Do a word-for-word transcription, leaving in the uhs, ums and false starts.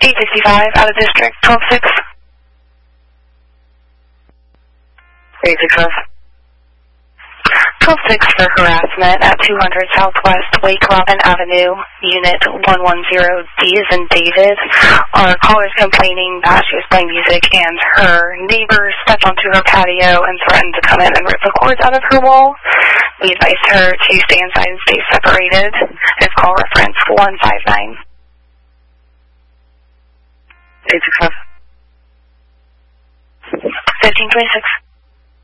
eight sixty-five, out of district, twelve six. eight six five. twelve six for harassment at two hundred Southwest Wake Robin Avenue, Unit one one zero D as in David. Our caller is complaining that she was playing music and her neighbors stepped onto her patio and threatened to come in and rip the cords out of her wall. We advised her to stay inside and stay separated. His call reference one five nine. eight six five. fifteen twenty-six.